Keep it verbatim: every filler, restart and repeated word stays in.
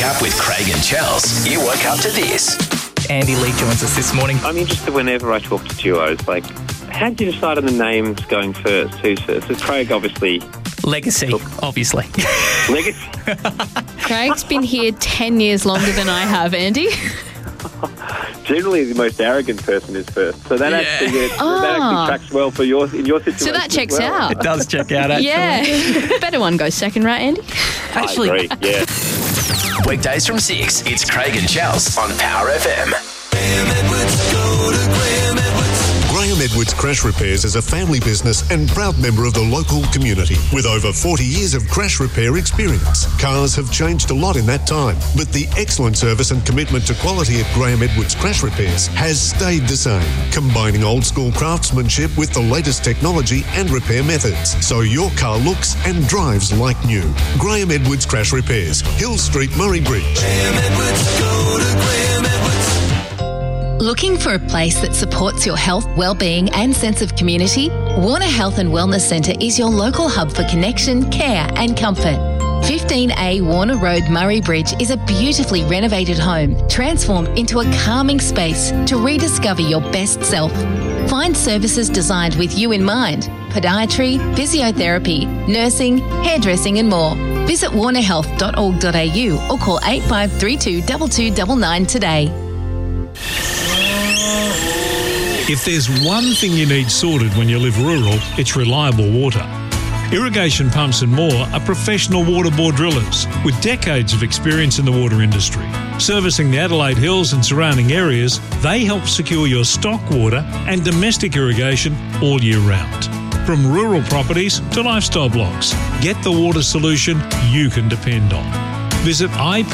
up with Craig and Chels. You woke up to this. Andy Lee joins us this morning. I'm interested whenever I talk to duos, like, how did you decide on the names going first? Who's first? So Craig, obviously... Legacy, Look. obviously. Legacy? Craig's been here ten years longer than I have, Andy. Generally, the most arrogant person is first. So that, Yeah. actually, that Ah. actually tracks well for your, in your situation. So that checks as well. out. It does check out, actually. Yeah. Better one goes second, right, Andy? Actually, I agree, yeah. Weekdays from six. It's Craig and Chels on Power F M. Graham Edwards Crash Repairs is a family business and proud member of the local community. With over forty years of crash repair experience, cars have changed a lot in that time, but the excellent service and commitment to quality at Graham Edwards Crash Repairs has stayed the same, combining old school craftsmanship with the latest technology and repair methods, so your car looks and drives like new. Graham Edwards Crash Repairs, Hill Street, Murray Bridge. Looking for a place that supports your health, well-being and sense of community? Warner Health and Wellness Centre is your local hub for connection, care and comfort. fifteen A Warner Road, Murray Bridge is a beautifully renovated home transformed into a calming space to rediscover your best self. Find services designed with you in mind: podiatry, physiotherapy, nursing, hairdressing and more. Visit warner health dot org dot a u or call eight five three two two two nine nine today. If there's one thing you need sorted when you live rural, it's reliable water. Irrigation Pumps and More are professional water bore drillers with decades of experience in the water industry. Servicing the Adelaide Hills and surrounding areas, they help secure your stock water and domestic irrigation all year round. From rural properties to lifestyle blocks, get the water solution you can depend on. Visit i p